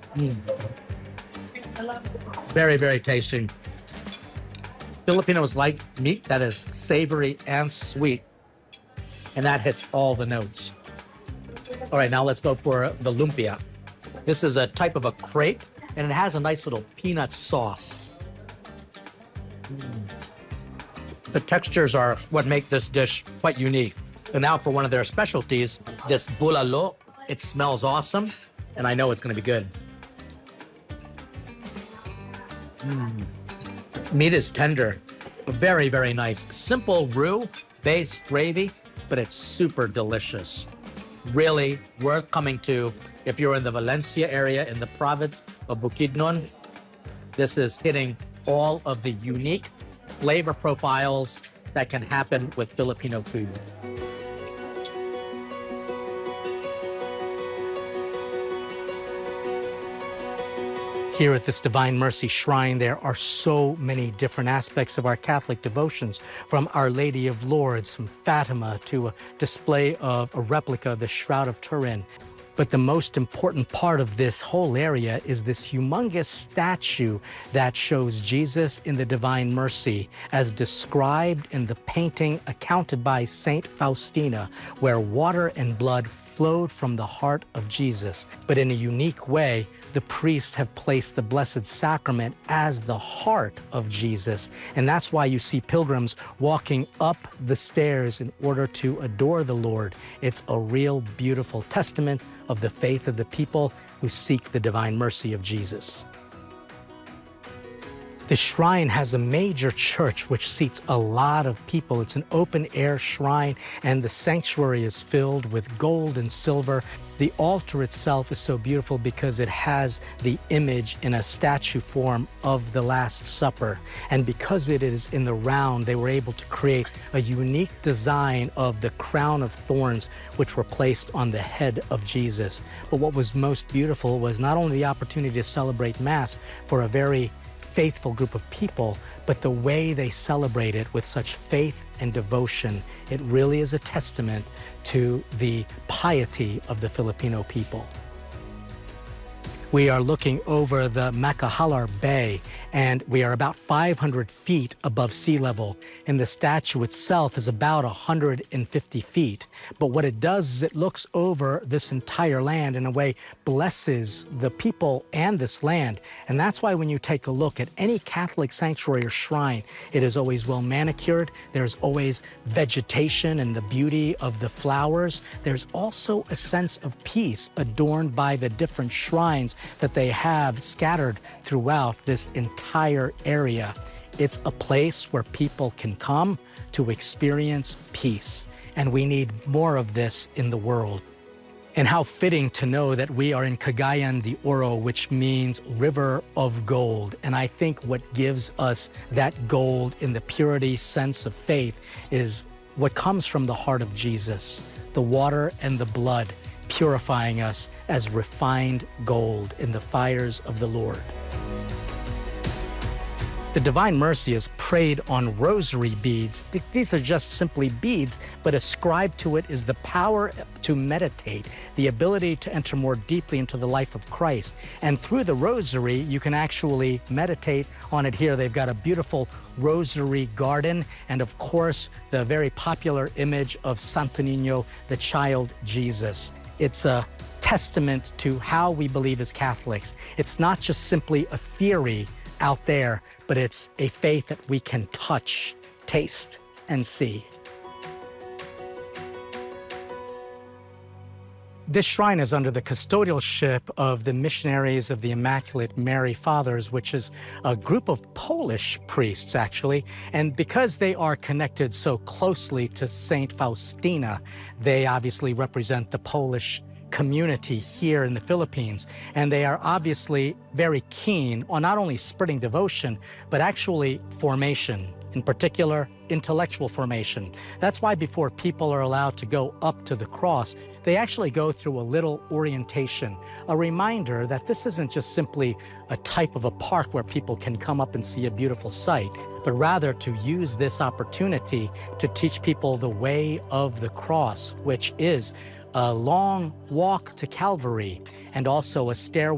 Very, very tasty. Filipinos like meat that is savory and sweet, and that hits all the notes. All right, now let's go for the lumpia. This is a type of a crepe, and it has a nice little peanut sauce. The textures are what make this dish quite unique. And now for one of their specialties, this bulalo. It smells awesome, and I know it's gonna be good. Meat is tender, very, very nice. Simple roux-based gravy, but it's super delicious. Really worth coming to if you're in the Valencia area in the province of Bukidnon. This is hitting all of the unique flavor profiles that can happen with Filipino food. Here at this Divine Mercy Shrine, there are so many different aspects of our Catholic devotions, from Our Lady of Lourdes, from Fatima, to a display of a replica of the Shroud of Turin. But the most important part of this whole area is this humongous statue that shows Jesus in the Divine Mercy, as described in the painting accounted by Saint Faustina, where water and blood flowed from the heart of Jesus. But in a unique way, the priests have placed the Blessed Sacrament as the heart of Jesus. And that's why you see pilgrims walking up the stairs in order to adore the Lord. It's a real beautiful testament of the faith of the people who seek the divine mercy of Jesus. The shrine has a major church which seats a lot of people. It's an open-air shrine, and the sanctuary is filled with gold and silver. The altar itself is so beautiful because it has the image in a statue form of the Last Supper. And because it is in the round, they were able to create a unique design of the crown of thorns, which were placed on the head of Jesus. But what was most beautiful was not only the opportunity to celebrate Mass for a very faithful group of people, but the way they celebrate it with such faith and devotion. It really is a testament to the piety of the Filipino people. We are looking over the Makahalar Bay, and we are about 500 feet above sea level, and the statue itself is about 150 feet. But what it does is it looks over this entire land, in a way blesses the people and this land. And that's why when you take a look at any Catholic sanctuary or shrine, it is always well manicured. There's always vegetation and the beauty of the flowers. There's also a sense of peace adorned by the different shrines that they have scattered throughout this entire area. It's a place where people can come to experience peace, and we need more of this in the world. And how fitting to know that we are in Cagayan de Oro, which means river of gold. And I think what gives us that gold in the purity sense of faith is what comes from the heart of Jesus, the water and the blood, purifying us as refined gold in the fires of the Lord. The Divine Mercy is prayed on rosary beads. These are just simply beads, but ascribed to it is the power to meditate, the ability to enter more deeply into the life of Christ. And through the rosary, you can actually meditate on it here. They've got a beautiful rosary garden, and of course, the very popular image of Santo Niño, the child Jesus. It's a testament to how we believe as Catholics. It's not just simply a theory out there, but it's a faith that we can touch, taste, and see. This shrine is under the custodialship of the Missionaries of the Immaculate Mary Fathers, which is a group of Polish priests, actually. And because they are connected so closely to Saint Faustina, they obviously represent the Polish community here in the Philippines. And they are obviously very keen on not only spreading devotion, but actually formation, in particular, intellectual formation. That's why before people are allowed to go up to the cross, they actually go through a little orientation, a reminder that this isn't just simply a type of a park where people can come up and see a beautiful sight, but rather to use this opportunity to teach people the way of the cross, which is a long walk to Calvary and also a stairway